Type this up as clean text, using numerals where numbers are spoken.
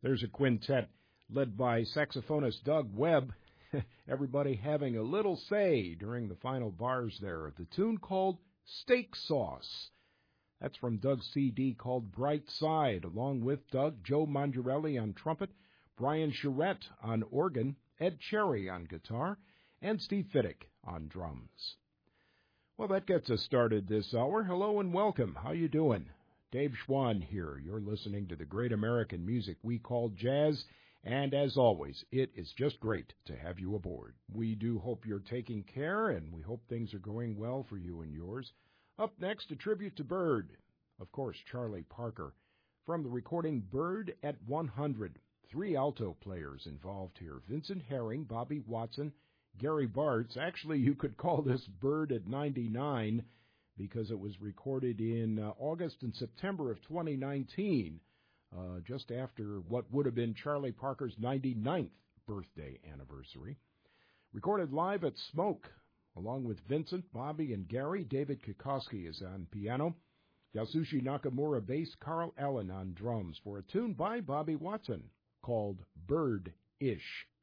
There's a quintet led by saxophonist Doug Webb. Everybody having a little say during the final bars there of the tune called Steak Sauce. That's from Doug's CD called Bright Side, along with Doug, Joe Mangiarelli on trumpet, Brian Charette on organ, Ed Cherry on guitar, and Steve Fiddick on drums. Well, that gets us started this hour. Hello and welcome. How you doing? Dave Schwann here. You're listening to the great American music we call jazz, and as always, it is just great to have you aboard. We do hope you're taking care, and we hope things are going well for you and yours. Up next, a tribute to Bird. Of course, Charlie Parker. From the recording Bird at 100, 3 alto players involved here. Vincent Herring, Bobby Watson, Gary Bartz. Actually, you could call this Bird at 99 because it was recorded in August and September of 2019, just after what would have been Charlie Parker's 99th birthday anniversary. Recorded live at Smoke, along with Vincent, Bobby, and Gary. David Kikoski is on piano. Yasushi Nakamura bass, Carl Allen on drums for a tune by Bobby Watson called Bird-ish.